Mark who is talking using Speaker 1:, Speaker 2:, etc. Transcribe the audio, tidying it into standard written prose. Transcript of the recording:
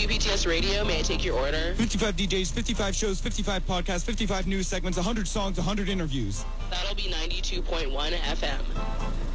Speaker 1: WPTS Radio, may I take your order?
Speaker 2: 55 DJs, 55 shows, 55 podcasts, 55 news segments, 100 songs, 100 interviews.
Speaker 1: That'll be 92.1 FM.